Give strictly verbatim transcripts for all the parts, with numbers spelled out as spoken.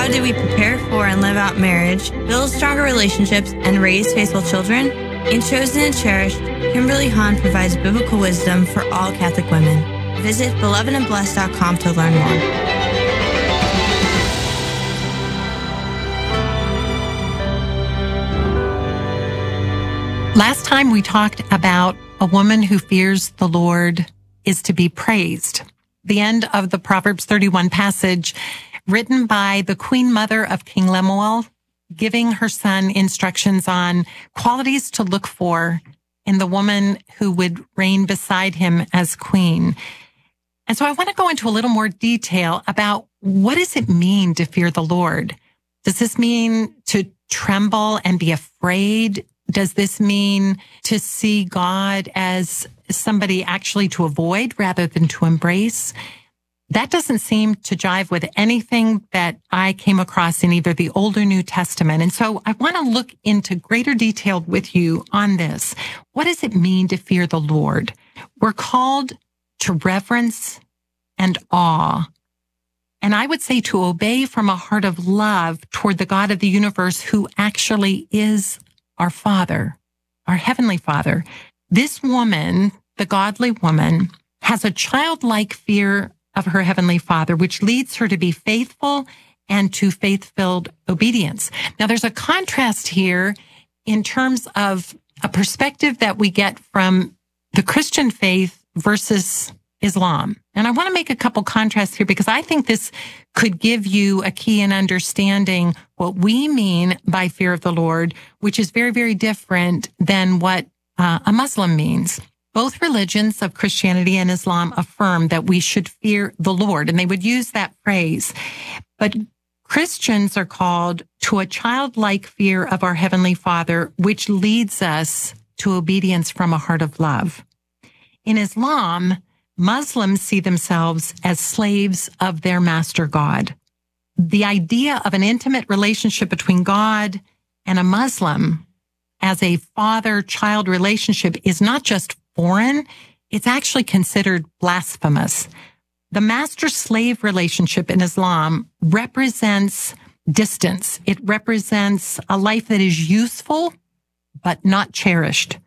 How do we prepare for and live out marriage, build stronger relationships, and raise faithful children? In Chosen and Cherished, Kimberly Hahn provides biblical wisdom for all Catholic women. Visit beloved and blessed dot com to learn more. Last time we talked about a woman who fears the Lord is to be praised. The end of the Proverbs thirty-one passage written by the Queen Mother of King Lemuel, giving her son instructions on qualities to look for in the woman who would reign beside him as queen. And so I want to go into a little more detail about what does it mean to fear the Lord? Does this mean to tremble and be afraid? Does this mean to see God as somebody actually to avoid rather than to embrace? That doesn't seem to jive with anything that I came across in either the Old or New Testament. And so I want to look into greater detail with you on this. What does it mean to fear the Lord? We're called to reverence and awe. And I would say to obey from a heart of love toward the God of the universe who actually is our Father, our Heavenly Father. This woman, the godly woman, has a childlike fear of her Heavenly Father, which leads her to be faithful and to faith-filled obedience. Now, there's a contrast here in terms of a perspective that we get from the Christian faith versus Islam. And I want to make a couple contrasts here because I think this could give you a key in understanding what we mean by fear of the Lord, which is very, very different than what uh, a Muslim means. Both religions of Christianity and Islam affirm that we should fear the Lord, and they would use that phrase. But Christians are called to a childlike fear of our Heavenly Father, which leads us to obedience from a heart of love. In Islam, Muslims see themselves as slaves of their master God. The idea of an intimate relationship between God and a Muslim as a father-child relationship is not just foreign, it's actually considered blasphemous. The master-slave relationship in Islam represents distance. It represents a life that is useful, but not cherished.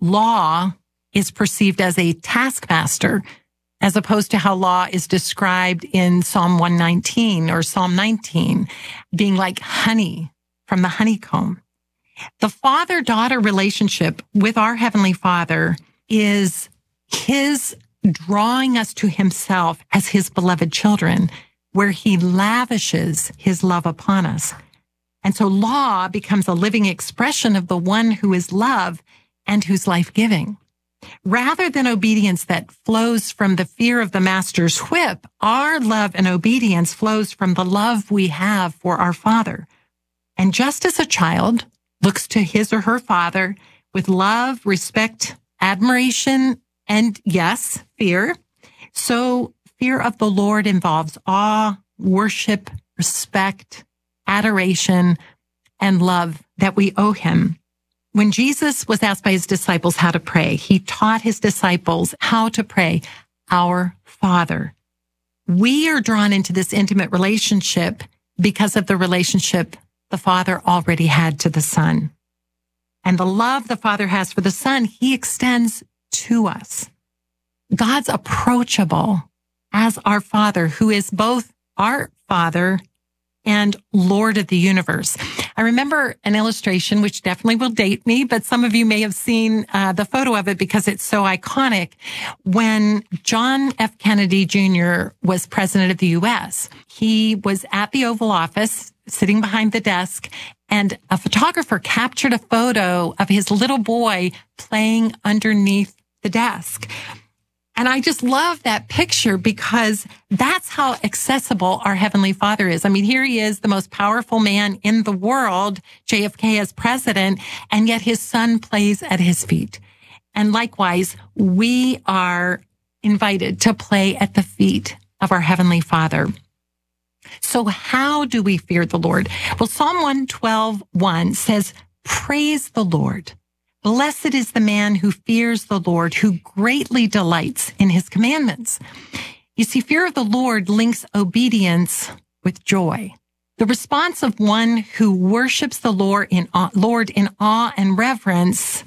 Law is perceived as a taskmaster, as opposed to how law is described in Psalm one nineteen or Psalm nineteen, being like honey from the honeycomb. The father-daughter relationship with our Heavenly Father is his drawing us to himself as his beloved children, where he lavishes his love upon us. And so law becomes a living expression of the one who is love and who's life-giving. Rather than obedience that flows from the fear of the master's whip, our love and obedience flows from the love we have for our Father. And just as a child looks to his or her father with love, respect, admiration, and yes, fear, so fear of the Lord involves awe, worship, respect, adoration, and love that we owe him. When Jesus was asked by his disciples how to pray, he taught his disciples how to pray, Our Father. We are drawn into this intimate relationship because of the relationship the Father already had to the Son. And the love the Father has for the Son, he extends to us. God's approachable as our Father, who is both our Father and Lord of the universe. I remember an illustration, which definitely will date me, but some of you may have seen uh, the photo of it because it's so iconic. When John F. Kennedy Junior was president of the U S, he was at the Oval Office, sitting behind the desk, and a photographer captured a photo of his little boy playing underneath the desk. And I just love that picture because that's how accessible our Heavenly Father is. I mean, here he is, the most powerful man in the world, J F K as president, and yet his son plays at his feet. And likewise, we are invited to play at the feet of our Heavenly Father. So how do we fear the Lord? Well, Psalm one twelve, one says, "Praise the Lord. Blessed is the man who fears the Lord, who greatly delights in his commandments." You see, fear of the Lord links obedience with joy. The response of one who worships the Lord in awe, Lord in awe and reverence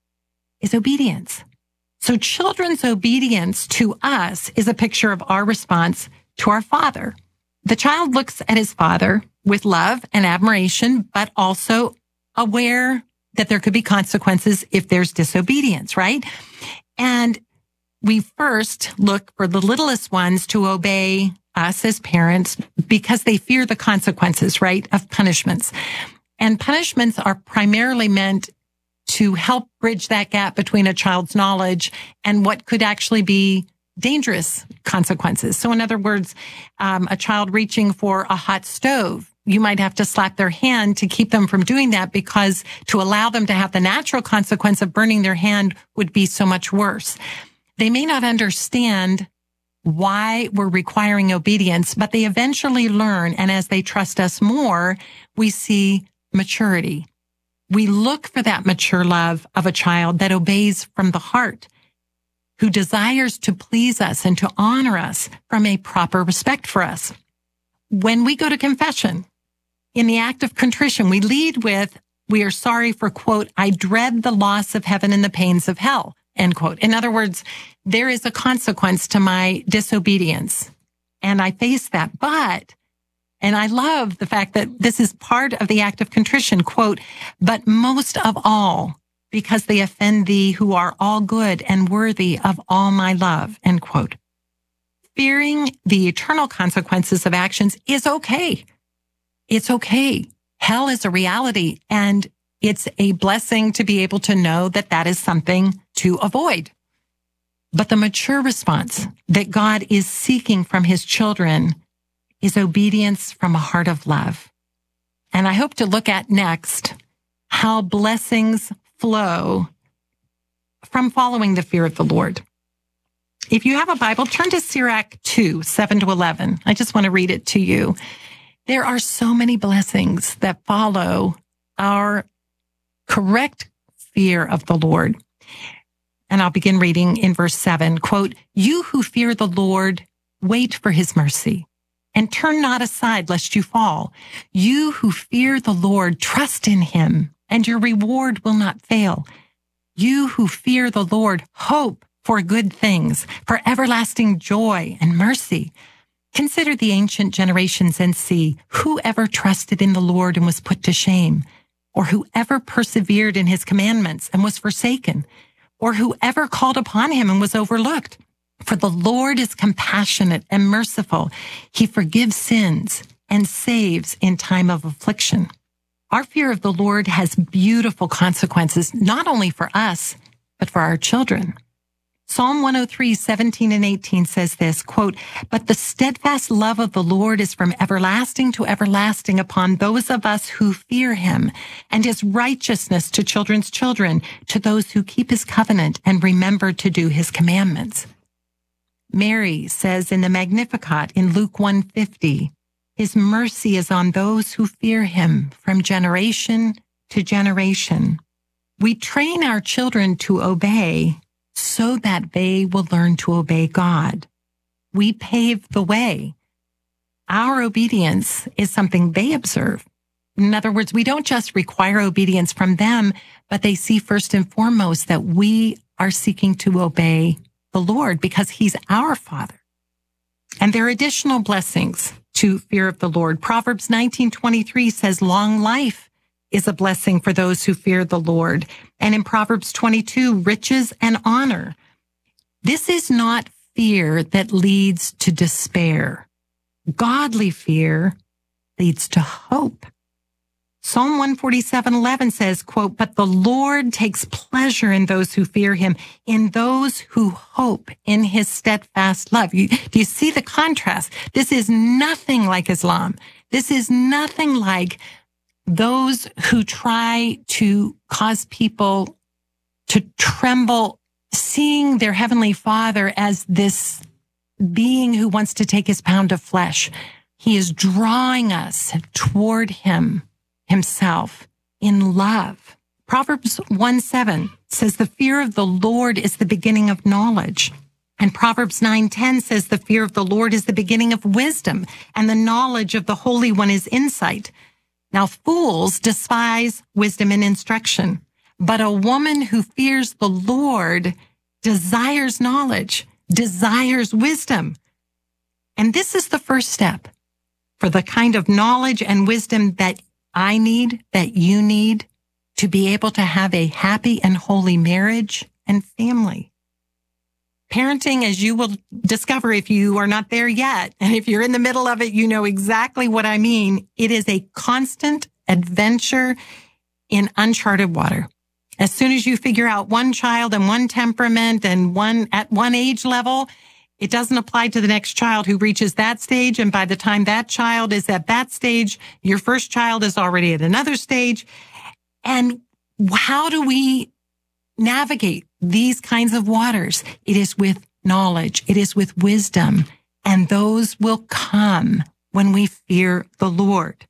is obedience. So children's obedience to us is a picture of our response to our Father. The child looks at his father with love and admiration, but also aware that there could be consequences if there's disobedience, right? And we first look for the littlest ones to obey us as parents because they fear the consequences, right, of punishments. And punishments are primarily meant to help bridge that gap between a child's knowledge and what could actually be dangerous consequences. So in other words, um, a child reaching for a hot stove, you might have to slap their hand to keep them from doing that, because to allow them to have the natural consequence of burning their hand would be so much worse. They may not understand why we're requiring obedience, but they eventually learn. And as they trust us more, we see maturity. We look for that mature love of a child that obeys from the heart, who desires to please us and to honor us from a proper respect for us. When we go to confession, in the act of contrition, we lead with, we are sorry for, quote, I dread the loss of heaven and the pains of hell, end quote. In other words, there is a consequence to my disobedience, and I face that. But, and I love the fact that this is part of the act of contrition, quote, but most of all, because they offend thee who are all good and worthy of all my love, end quote. Fearing the eternal consequences of actions is okay. It's okay. Hell is a reality, and it's a blessing to be able to know that that is something to avoid. But the mature response that God is seeking from his children is obedience from a heart of love. And I hope to look at next how blessings flow from following the fear of the Lord. If you have a Bible, turn to Sirach two, seven to eleven. I just want to read it to you. There are so many blessings that follow our correct fear of the Lord. And I'll begin reading in verse seven, quote, you who fear the Lord, wait for his mercy, and turn not aside lest you fall. You who fear the Lord, trust in him, and your reward will not fail. You who fear the Lord, hope for good things, for everlasting joy and mercy. Consider the ancient generations and see who ever trusted in the Lord and was put to shame, or whoever persevered in his commandments and was forsaken, or whoever called upon him and was overlooked. For the Lord is compassionate and merciful. He forgives sins and saves in time of affliction. Our fear of the Lord has beautiful consequences, not only for us, but for our children. Psalm one oh three, seventeen and eighteen says this, quote, but the steadfast love of the Lord is from everlasting to everlasting upon those of us who fear him, and his righteousness to children's children, to those who keep his covenant and remember to do his commandments. Mary says in the Magnificat in Luke one fifty, his mercy is on those who fear him from generation to generation. We train our children to obey so that they will learn to obey God. We pave the way. Our obedience is something they observe. In other words, we don't just require obedience from them, but they see first and foremost that we are seeking to obey the Lord because he's our Father. And there are additional blessings to fear of the Lord. Proverbs nineteen twenty-three says, long life is a blessing for those who fear the Lord. And in Proverbs twenty-two, riches and honor. This is not fear that leads to despair. Godly fear leads to hope. Psalm one forty-seven, eleven says, quote, but the Lord takes pleasure in those who fear him, in those who hope in his steadfast love. You, do you see the contrast? This is nothing like Islam. This is nothing like those who try to cause people to tremble, seeing their heavenly Father as this being who wants to take his pound of flesh. He is drawing us toward him himself in love. Proverbs one seven says, the fear of the Lord is the beginning of knowledge, And Proverbs nine ten says the fear of the Lord is the beginning of wisdom, and the knowledge of the Holy One is insight. Now, fools despise wisdom and instruction, but a woman who fears the Lord desires knowledge, desires wisdom. And this is the first step for the kind of knowledge and wisdom that I need, that you need, to be able to have a happy and holy marriage and family. Parenting, as you will discover if you are not there yet, and if you're in the middle of it, you know exactly what I mean. It is a constant adventure in uncharted water. As soon as you figure out one child and one temperament and one at one age level, it doesn't apply to the next child who reaches that stage. And by the time that child is at that stage, your first child is already at another stage. And how do we navigate these kinds of waters? It is with knowledge. It is with wisdom. And those will come when we fear the Lord.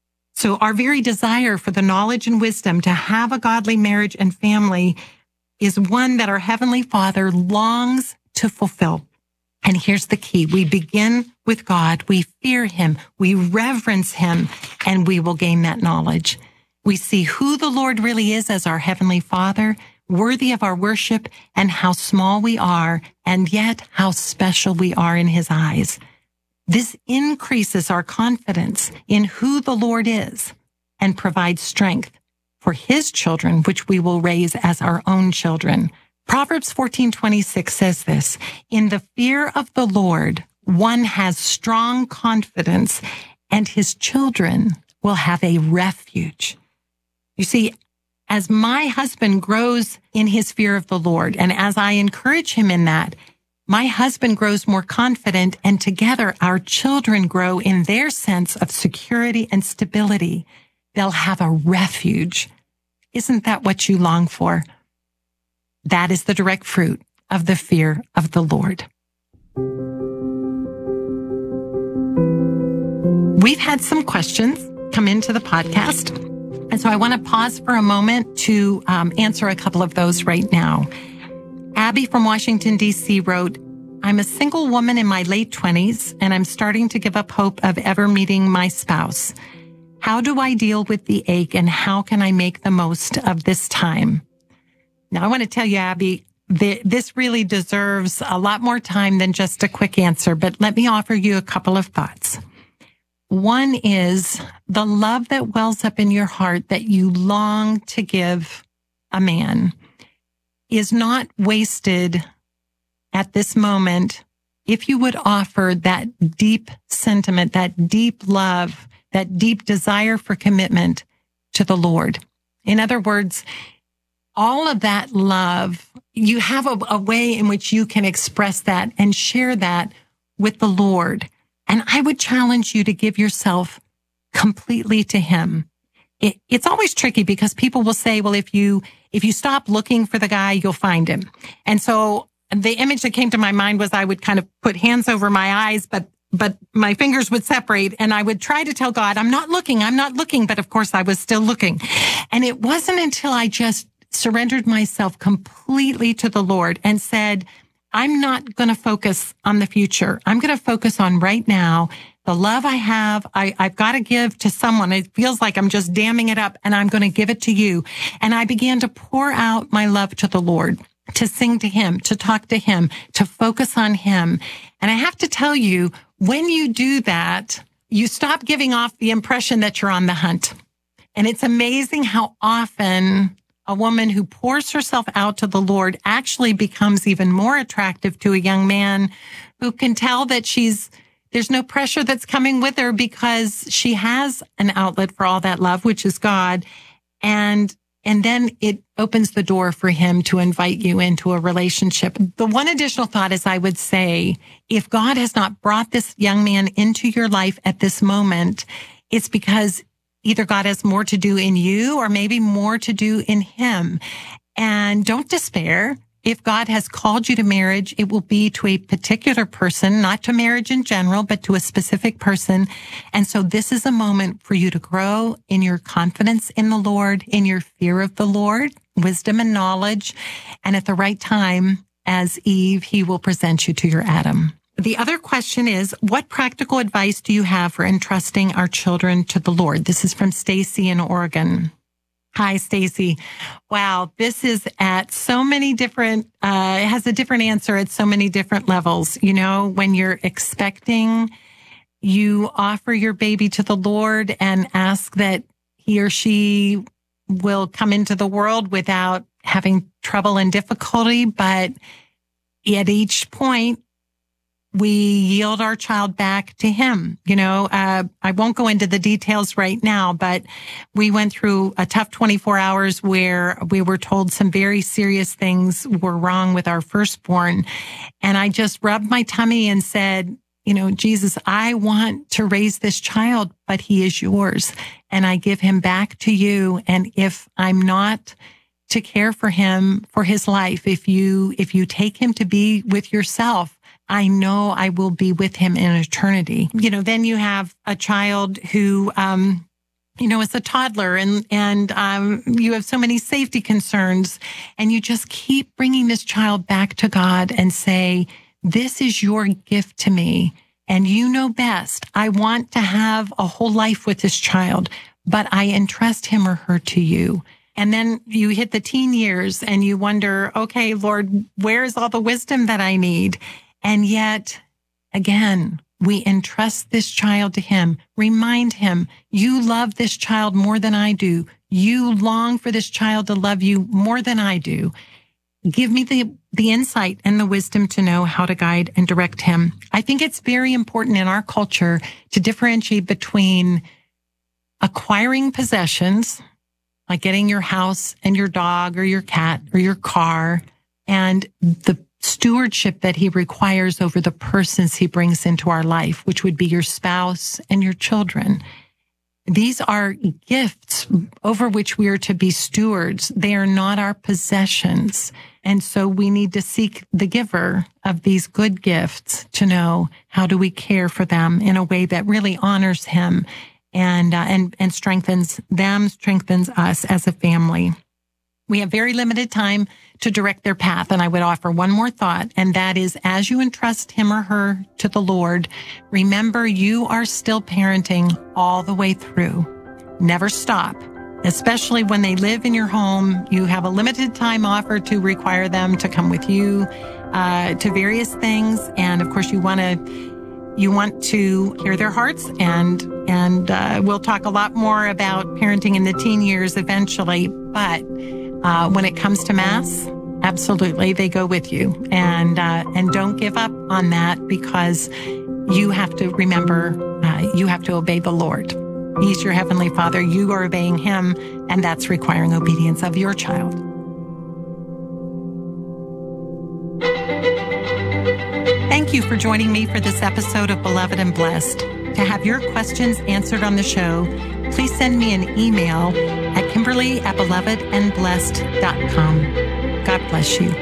So our very desire for the knowledge and wisdom to have a godly marriage and family is one that our Heavenly Father longs to fulfill. And here's the key. We begin with God. We fear Him. We reverence Him, and we will gain that knowledge. We see who the Lord really is as our Heavenly Father, worthy of our worship, and how small we are, and yet how special we are in His eyes. This increases our confidence in who the Lord is and provides strength for His children, which we will raise as our own children. Proverbs fourteen twenty-six says this, "In the fear of the Lord, one has strong confidence, and his children will have a refuge." You see, as my husband grows in his fear of the Lord, and as I encourage him in that, my husband grows more confident, and together our children grow in their sense of security and stability. They'll have a refuge. Isn't that what you long for? That is the direct fruit of the fear of the Lord. We've had some questions come into the podcast, and so I want to pause for a moment to um, answer a couple of those right now. Abby from Washington, D C wrote, "I'm a single woman in my late twenties, and I'm starting to give up hope of ever meeting my spouse. How do I deal with the ache, and how can I make the most of this time?" Now, I want to tell you, Abby, th- this really deserves a lot more time than just a quick answer, but let me offer you a couple of thoughts. One is the love that wells up in your heart that you long to give a man is not wasted at this moment if you would offer that deep sentiment, that deep love, that deep desire for commitment to the Lord. In other words, all of that love, you have a, a way in which you can express that and share that with the Lord. And I would challenge you to give yourself completely to Him. It, it's always tricky because people will say, well, if you, if you stop looking for the guy, you'll find him. And so the image that came to my mind was I would kind of put hands over my eyes, but but my fingers would separate, and I would try to tell God, I'm not looking, I'm not looking. But of course I was still looking. And it wasn't until I just surrendered myself completely to the Lord and said, I'm not going to focus on the future. I'm going to focus on right now. The love I have, I, I've got to give to someone. It feels like I'm just damming it up, and I'm going to give it to you. And I began to pour out my love to the Lord, to sing to Him, to talk to Him, to focus on Him. And I have to tell you, when you do that, you stop giving off the impression that you're on the hunt. And it's amazing how often a woman who pours herself out to the Lord actually becomes even more attractive to a young man who can tell that she's, there's no pressure that's coming with her because she has an outlet for all that love, which is God. And And then it opens the door for him to invite you into a relationship. The one additional thought is I would say, if God has not brought this young man into your life at this moment, it's because either God has more to do in you or maybe more to do in him. And don't despair. If God has called you to marriage, it will be to a particular person, not to marriage in general, but to a specific person. And so this is a moment for you to grow in your confidence in the Lord, in your fear of the Lord, wisdom and knowledge. And at the right time, as Eve, he will present you to your Adam. The other question is, what practical advice do you have for entrusting our children to the Lord? This is from Stacy in Oregon. Hi, Stacy. Wow, this is at so many different, uh, it has a different answer at so many different levels. You know, when you're expecting, you offer your baby to the Lord and ask that he or she will come into the world without having trouble and difficulty. But at each point, we yield our child back to him. You know, uh, I won't go into the details right now, but we went through a tough twenty-four hours where we were told some very serious things were wrong with our firstborn. And I just rubbed my tummy and said, you know, Jesus, I want to raise this child, but he is yours. And I give him back to you. And if I'm not to care for him for his life, if you, if you take him to be with yourself, I know I will be with him in eternity. You know, then you have a child who, um, you know, is a toddler and, and, um, you have so many safety concerns and you just keep bringing this child back to God and say, this is your gift to me and you know best. I want to have a whole life with this child, but I entrust him or her to you. And then you hit the teen years and you wonder, okay, Lord, where's all the wisdom that I need? And yet, again, we entrust this child to him. Remind him, you love this child more than I do. You long for this child to love you more than I do. Give me the, the insight and the wisdom to know how to guide and direct him. I think it's very important in our culture to differentiate between acquiring possessions, like getting your house and your dog or your cat or your car, and the stewardship that he requires over the persons he brings into our life, which would be your spouse and your children. These are gifts over which we are to be stewards. They are not our possessions. And so we need to seek the giver of these good gifts to know how do we care for them in a way that really honors him and, uh, and, and strengthens them, strengthens us as a family. We have very limited time to direct their path. And I would offer one more thought, and that is, as you entrust him or her to the Lord, remember you are still parenting all the way through. Never stop, especially when they live in your home. You have a limited time offer to require them to come with you uh, to various things. And of course, you want to You want to hear their hearts, and and uh, we'll talk a lot more about parenting in the teen years eventually. But uh, when it comes to Mass, absolutely, they go with you, and uh, and don't give up on that, because you have to remember uh, you have to obey the Lord. He's your Heavenly Father. You are obeying Him, and that's requiring obedience of your child. Thank you for joining me for this episode of Beloved and Blessed. To have your questions answered on the show, please send me an email at Kimberly at beloved and blessed dot com. God bless you.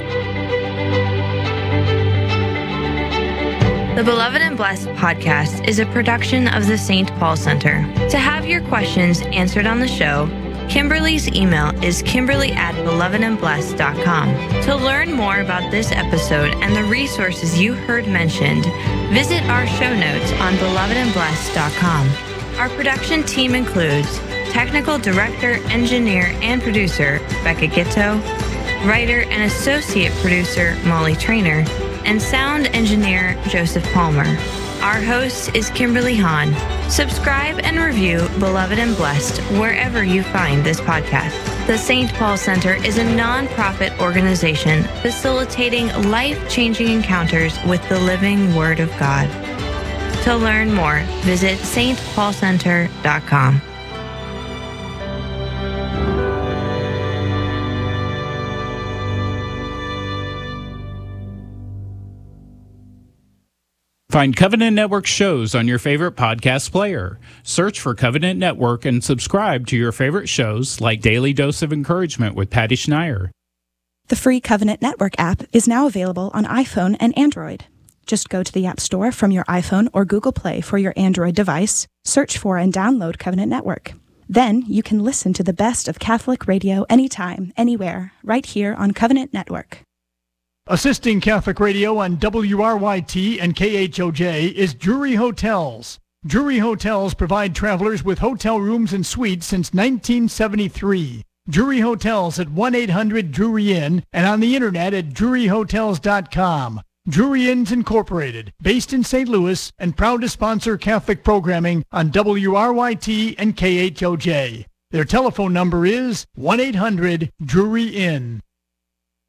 The Beloved and Blessed podcast is a production of the Saint Paul Center. To have your questions answered on the show, Kimberly's email is kimberly at beloved and blessed dot com. To learn more about this episode and the resources you heard mentioned, visit our show notes on beloved and blessed dot com. Our production team includes technical director, engineer, and producer Becca Gitto, writer and associate producer Molly Trainer, and sound engineer Joseph Palmer. Our host is Kimberly Hahn. Subscribe and review Beloved and Blessed wherever you find this podcast. The Saint Paul Center is a nonprofit organization facilitating life-changing encounters with the living Word of God. To learn more, visit saint paul center dot com. Find Covenant Network shows on your favorite podcast player. Search for Covenant Network and subscribe to your favorite shows like Daily Dose of Encouragement with Patty Schneier. The free Covenant Network app is now available on iPhone and Android. Just go to the App Store from your iPhone or Google Play for your Android device, search for and download Covenant Network. Then you can listen to the best of Catholic radio anytime, anywhere, right here on Covenant Network. Assisting Catholic Radio on W R Y T and K H O J is Drury Hotels. Drury Hotels provide travelers with hotel rooms and suites since nineteen seventy-three. Drury Hotels at one eight hundred Drury Inn and on the internet at drury hotels dot com. Drury Inns Incorporated, based in Saint Louis and proud to sponsor Catholic programming on W R Y T and K H O J. Their telephone number is one eight hundred Drury Inn.